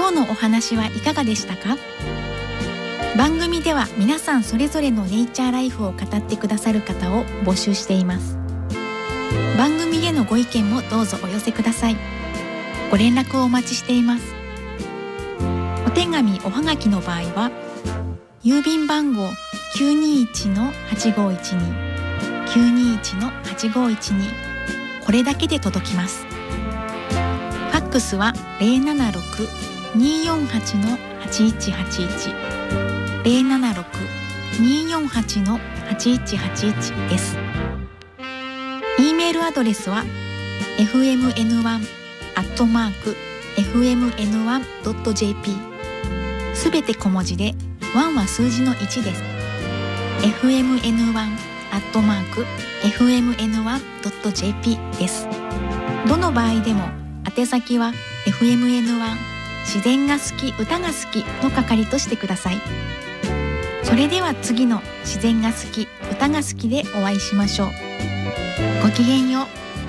今日のお話はいかがでしたか？番組では皆さんそれぞれのネイチャーライフを語ってくださる方を募集しています。番組へのご意見もどうぞお寄せください。ご連絡をお待ちしています。お手紙おはがきの場合は郵便番号 921-8512 921-8512 これだけで届きます。ファックスは 076-248-8181 076-248-8181 です。E メールアドレスは fmn1@fmn1.jp すべて小文字で1は数字の1です。fmn1@fmn1.jp です。どの場合でも宛先は fmn1 自然が好き歌が好きの係としてください。それでは次の自然が好き歌が好きでお会いしましょう。ごきげんよう。